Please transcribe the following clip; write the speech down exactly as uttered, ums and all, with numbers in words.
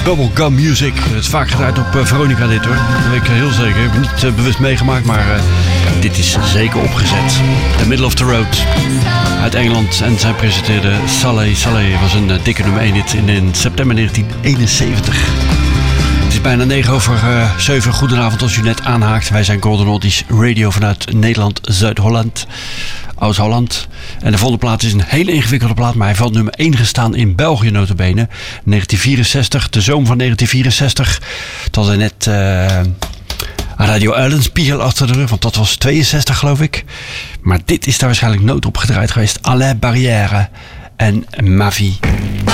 Bubblegum Music. Het is vaak gedraaid op uh, Veronica dit hoor. Dat weet ik heel zeker. Ik heb het niet uh, bewust meegemaakt, maar uh, dit is zeker opgezet. The Middle of the Road. Uit Engeland. En zij presenteerde Saleh Saleh. Was een uh, dikke nummer één hit in, in september negentien eenenzeventig. Het is bijna negen over uh, zeven. Goedenavond als u net aanhaakt. Wij zijn Golden Oldies Radio vanuit Nederland, Zuid-Holland. Oud-Holland. En de volgende plaat is een hele ingewikkelde plaat, maar hij valt nummer één gestaan in België notabene. negentien vierenzestig, de zomer van negentien vierenzestig. Het was er net uh, Radio Uilenspiegel achter de rug, want dat was tweeënzestig geloof ik. Maar dit is daar waarschijnlijk nood op gedraaid geweest. Alain Barrière en Ma Vie.